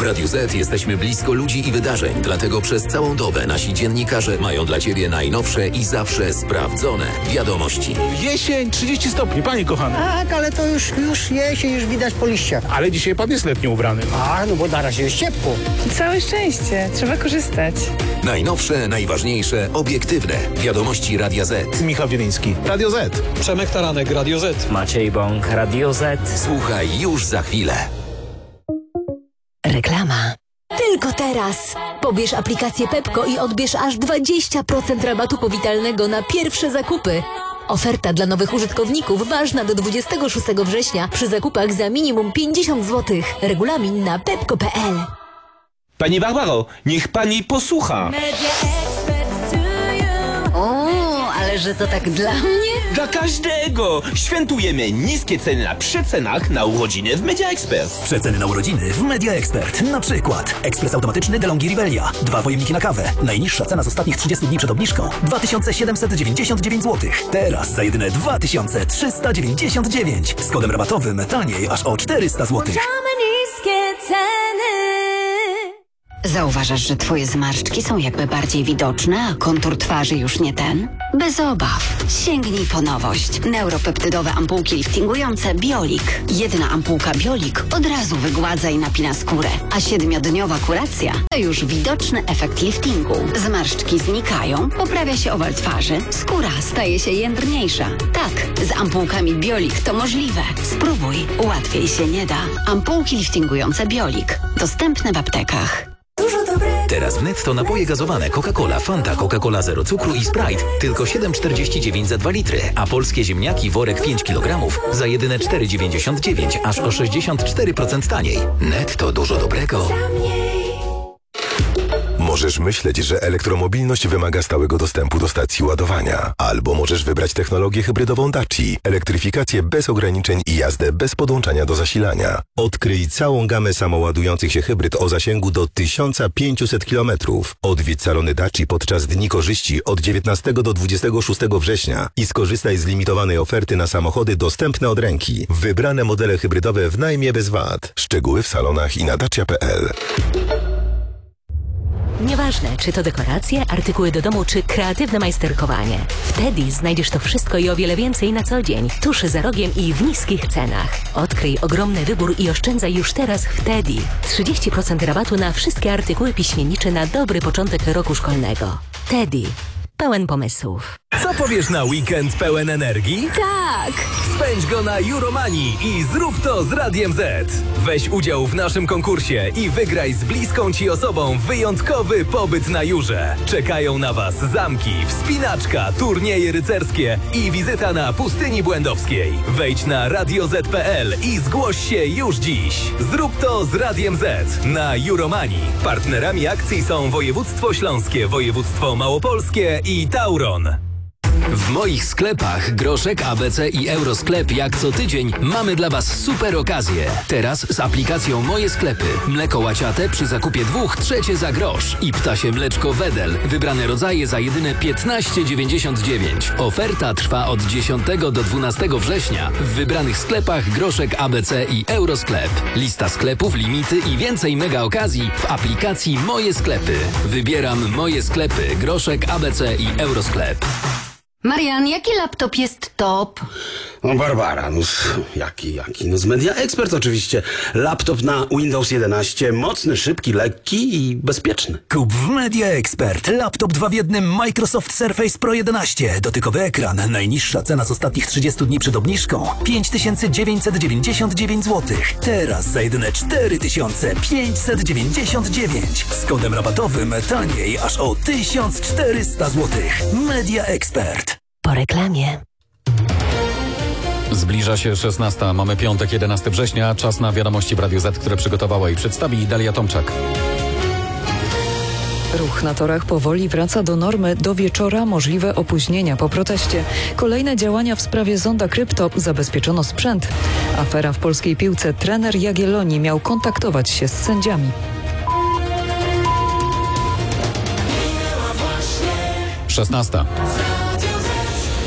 W Radiu Z jesteśmy blisko ludzi i wydarzeń, dlatego przez całą dobę nasi dziennikarze mają dla Ciebie najnowsze i zawsze sprawdzone wiadomości. Jesień, 30 stopni, panie kochany. Tak, ale to już jesień, już widać po liściach. Ale dzisiaj pan jest letnio ubrany. No bo na razie jest ciepło. Całe szczęście, trzeba korzystać. Najnowsze, najważniejsze, obiektywne wiadomości Radia Z. Michał Wieliński, Radio Z. Przemek Taranek, Radio Z. Maciej Bąk, Radio Z. Słuchaj już za chwilę. Reklama. Tylko teraz. Pobierz aplikację Pepko i odbierz aż 20% rabatu powitalnego na pierwsze zakupy. Oferta dla nowych użytkowników ważna do 26 września przy zakupach za minimum 50 zł. Regulamin na pepko.pl. Pani Barbaro, niech pani posłucha. O, ale że to tak dla mnie? Dla każdego! Świętujemy niskie ceny na przecenach na urodziny w Media Expert. Przeceny na urodziny w Media Expert. Na przykład ekspres automatyczny DeLonghi Rivelia. 2 pojemniki na kawę. Najniższa cena z ostatnich 30 dni przed obniżką 2799 zł. Teraz za jedyne 2399. Z kodem rabatowym taniej aż o 400 zł. Niskie ceny. Zauważasz, że twoje zmarszczki są jakby bardziej widoczne, a kontur twarzy już nie ten? Bez obaw. Sięgnij po nowość. Neuropeptydowe ampułki liftingujące Biolik. Jedna ampułka Biolik od razu wygładza i napina skórę, a 7-dniowa kuracja to już widoczny efekt liftingu. Zmarszczki znikają, poprawia się owal twarzy, skóra staje się jędrniejsza. Tak, z ampułkami Biolik to możliwe. Spróbuj, łatwiej się nie da. Ampułki liftingujące Biolik. Dostępne w aptekach. Teraz w Netto napoje gazowane Coca-Cola, Fanta, Coca-Cola Zero Cukru i Sprite tylko 7,49 za 2 litry, a polskie ziemniaki worek 5 kg za jedyne 4,99, aż o 64% taniej. Netto, dużo dobrego. Możesz myśleć, że elektromobilność wymaga stałego dostępu do stacji ładowania. Albo możesz wybrać technologię hybrydową Daci, elektryfikację bez ograniczeń i jazdę bez podłączania do zasilania. Odkryj całą gamę samoładujących się hybryd o zasięgu do 1500 km. Odwiedź salony Daci podczas Dni Korzyści od 19 do 26 września i skorzystaj z limitowanej oferty na samochody dostępne od ręki. Wybrane modele hybrydowe w najmie bez VAT. Szczegóły w salonach i na dacia.pl. Nieważne, czy to dekoracje, artykuły do domu, czy kreatywne majsterkowanie. W Teddy znajdziesz to wszystko i o wiele więcej na co dzień, tuż za rogiem i w niskich cenach. Odkryj ogromny wybór i oszczędzaj już teraz w Teddy. 30% rabatu na wszystkie artykuły piśmiennicze na dobry początek roku szkolnego. Teddy. Pełen pomysłów. Co powiesz na weekend pełen energii? Tak! Spędź go na Euromanii i zrób to z Radiem Z. Weź udział w naszym konkursie i wygraj z bliską Ci osobą wyjątkowy pobyt na Jurze. Czekają na Was zamki, wspinaczka, turnieje rycerskie i wizyta na Pustyni Błędowskiej. Wejdź na radioz.pl i zgłoś się już dziś. Zrób to z Radiem Z na Euromanii. Partnerami akcji są Województwo Śląskie, Województwo Małopolskie i Tauron. W moich sklepach Groszek, ABC i Eurosklep jak co tydzień mamy dla Was super okazje. Teraz z aplikacją Moje Sklepy. Mleko łaciate przy zakupie 2 trzecie za grosz i ptasie mleczko Wedel. Wybrane rodzaje za jedyne 15,99. Oferta trwa od 10 do 12 września w wybranych sklepach Groszek, ABC i Eurosklep. Lista sklepów, limity i więcej mega okazji w aplikacji Moje Sklepy. Wybieram Moje Sklepy, Groszek, ABC i Eurosklep. Marian, jaki laptop jest top? No Barbara, jaki? No z Media Expert oczywiście. Laptop na Windows 11, mocny, szybki, lekki i bezpieczny. Kup w Media Expert. Laptop 2 w 1 Microsoft Surface Pro 11. Dotykowy ekran. Najniższa cena z ostatnich 30 dni przed obniżką 5999 zł. Teraz za jedyne 4599. Z kodem rabatowym taniej aż o 1400 zł. Media Expert. Po reklamie. Zbliża się 16. Mamy piątek, 11 września. Czas na wiadomości w Radiu Z, które przygotowała i przedstawi Dalia Tomczak. Ruch na torach powoli wraca do normy. Do wieczora możliwe opóźnienia po proteście. Kolejne działania w sprawie zonda krypto. Zabezpieczono sprzęt. Afera w polskiej piłce. Trener Jagiellonii miał kontaktować się z sędziami. 16.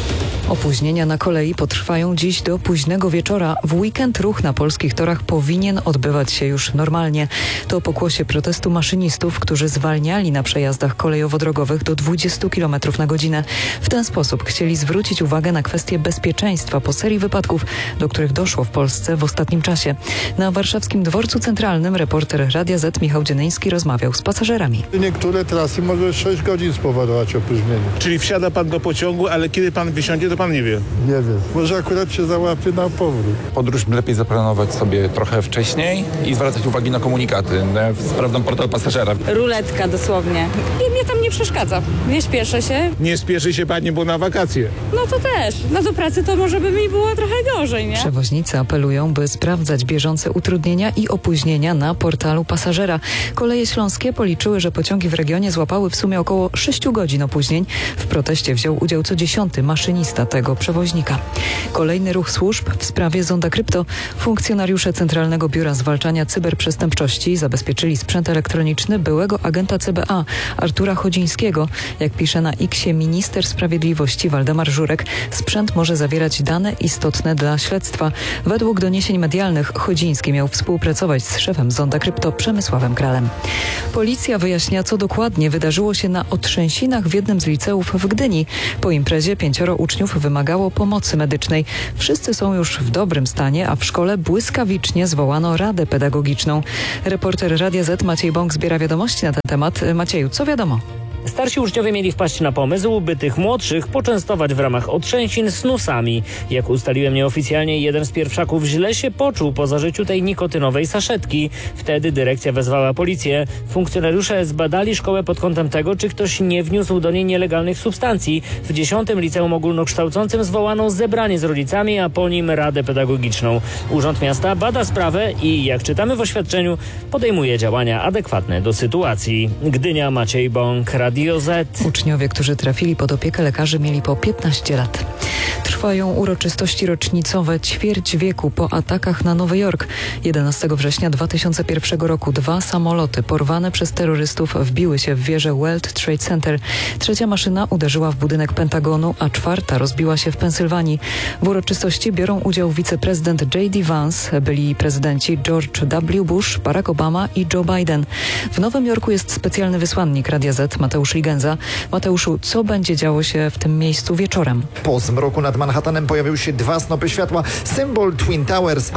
Opóźnienia na kolei potrwają dziś do późnego wieczora. W weekend ruch na polskich torach powinien odbywać się już normalnie. To pokłosie protestu maszynistów, którzy zwalniali na przejazdach kolejowo-drogowych do 20 km na godzinę. W ten sposób chcieli zwrócić uwagę na kwestię bezpieczeństwa po serii wypadków, do których doszło w Polsce w ostatnim czasie. Na warszawskim Dworcu Centralnym reporter Radia Z Michał Dzienyński rozmawiał z pasażerami. Niektóre trasy może 6 godzin spowodować opóźnienie. Czyli wsiada pan do pociągu, ale kiedy pan wysiądzie, to pan nie wie. Nie wiem. Może akurat się załapie na powrót. Podróż lepiej zaplanować sobie trochę wcześniej i zwracać uwagi na komunikaty. Sprawdzam portal pasażera. Ruletka dosłownie. I mnie tam nie przeszkadza. Nie śpieszę się. Nie spieszy się pani, bo na wakacje. No to też. No do pracy to może by mi było trochę gorzej, nie? Przewoźnicy apelują, by sprawdzać bieżące utrudnienia i opóźnienia na portalu pasażera. Koleje śląskie policzyły, że pociągi w regionie złapały w sumie około 6 godzin opóźnień. W proteście wziął udział co 10. maszynista tego przewoźnika. Kolejny ruch służb w sprawie Zonda Krypto. Funkcjonariusze Centralnego Biura Zwalczania Cyberprzestępczości zabezpieczyli sprzęt elektroniczny byłego agenta CBA Artura Chodzińskiego. Jak pisze na X-ie minister sprawiedliwości Waldemar Żurek, sprzęt może zawierać dane istotne dla śledztwa. Według doniesień medialnych Chodziński miał współpracować z szefem Zonda Krypto Przemysławem Kralem. Policja wyjaśnia, co dokładnie wydarzyło się na otrzęsinach w jednym z liceów w Gdyni. Po imprezie 5 uczniów wymagało pomocy medycznej. Wszyscy są już w dobrym stanie, a w szkole błyskawicznie zwołano radę pedagogiczną. Reporter Radia Z Maciej Bąk zbiera wiadomości na ten temat. Macieju, co wiadomo? Starsi uczniowie mieli wpaść na pomysł, by tych młodszych poczęstować w ramach otrzęsin snusami. Jak ustaliłem nieoficjalnie, jeden z pierwszaków źle się poczuł po zażyciu tej nikotynowej saszetki. Wtedy dyrekcja wezwała policję. Funkcjonariusze zbadali szkołę pod kątem tego, czy ktoś nie wniósł do niej nielegalnych substancji. W 10. liceum ogólnokształcącym zwołano zebranie z rodzicami, a po nim radę pedagogiczną. Urząd Miasta bada sprawę i, jak czytamy w oświadczeniu, podejmuje działania adekwatne do sytuacji. Gdynia, Maciej Bąk, Radio Z. Uczniowie, którzy trafili pod opiekę lekarzy, mieli po 15 lat. Trwają uroczystości rocznicowe ćwierć wieku po atakach na Nowy Jork. 11 września 2001 roku 2 samoloty porwane przez terrorystów wbiły się w wieżę World Trade Center. 3. maszyna uderzyła w budynek Pentagonu, a 4. rozbiła się w Pensylwanii. W uroczystości biorą udział wiceprezydent J.D. Vance, byli prezydenci George W. Bush, Barack Obama i Joe Biden. W Nowym Jorku jest specjalny wysłannik Radia Z, Mateusz Ligenza. Mateuszu, co będzie działo się w tym miejscu wieczorem? Po zmroku nad Manhattanem pojawiły się 2 snopy światła, symbol Twin Towers.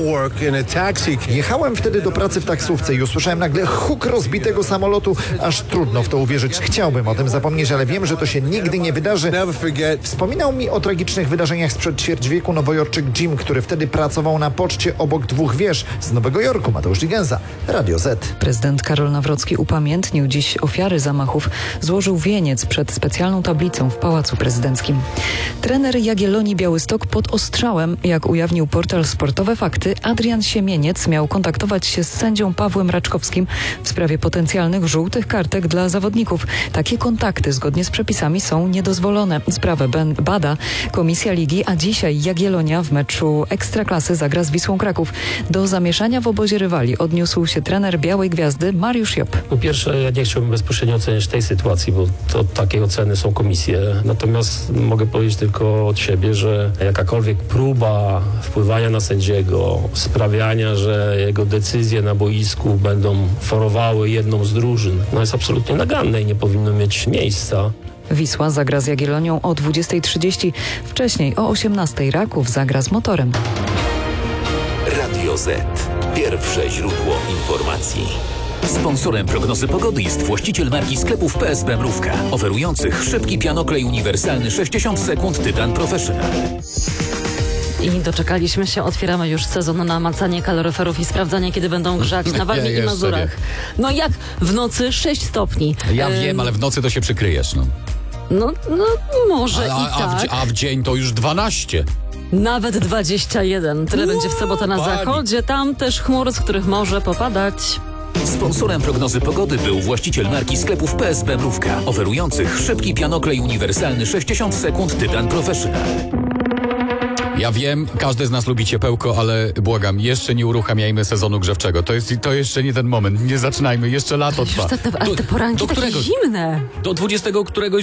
Jechałem wtedy do pracy w taksówce i usłyszałem nagle huk rozbitego samolotu. Aż trudno w to uwierzyć. Chciałbym o tym zapomnieć, ale wiem, że to się nigdy nie wydarzy. Wspominał mi o tragicznych wydarzeniach sprzed ćwierć wieku Nowojorczyk Jim, który wtedy pracował na poczcie obok 2 wież z Nowego Jorku. Mateusz Ligenza, Radio Z. Prezydent Karol Nawrocki upamiętnił dziś ofiary zamachów. Złożył wieniec przed specjalną tablicą w Pałacu Prezydenckim. Trener Jagiellonii Białystok pod ostrzałem. Jak ujawnił portal Sportowe Fakty, Adrian Siemieniec miał kontaktować się z sędzią Pawłem Raczkowskim w sprawie potencjalnych żółtych kartek dla zawodników. Takie kontakty zgodnie z przepisami są niedozwolone. Sprawę bada Komisja Ligi, a dzisiaj Jagiellonia w meczu Ekstraklasy zagra z Wisłą Kraków. Do zamieszania w obozie rywali odniósł się trener Białej Gwiazdy Mariusz Jop. Po pierwsze, ja nie chciałbym bezpośrednio oceniać tej sytuacji, bo to takie oceny są komisje. Natomiast mogę powiedzieć tylko od siebie, że jakakolwiek próba wpływania na sędziego, sprawiania, że jego decyzje na boisku będą forowały jedną z drużyn, jest absolutnie naganne i nie powinno mieć miejsca. Wisła zagra z Jagiellonią o 20:30. Wcześniej o 18:00 Raków zagra z Motorem. Radio Z. Pierwsze źródło informacji. Sponsorem prognozy pogody jest właściciel marki sklepów PSB Mrówka, oferujących szybki pianoklej uniwersalny 60 sekund Tytan Professional. I doczekaliśmy się, otwieramy już sezon na macanie kaloryferów i sprawdzanie, kiedy będą grzać na Warmii i Mazurach. No jak w nocy 6 stopni. Ja wiem, ale w nocy to się przykryjesz, no. No może tak. A w dzień to już 12. Nawet 21. Tyle będzie w sobotę na zachodzie. Tam też chmury, z których może popadać. Sponsorem prognozy pogody był właściciel marki sklepów PSB Mrówka, oferujących szybki pianoklej uniwersalny 60 sekund Tytan Professional. Ja wiem, każdy z nas lubi ciepełko, ale błagam, jeszcze nie uruchamiajmy sezonu grzewczego. To jeszcze nie ten moment. Nie zaczynajmy, jeszcze lato trwa. Ale te poranki takie zimne. Do 20 któregoś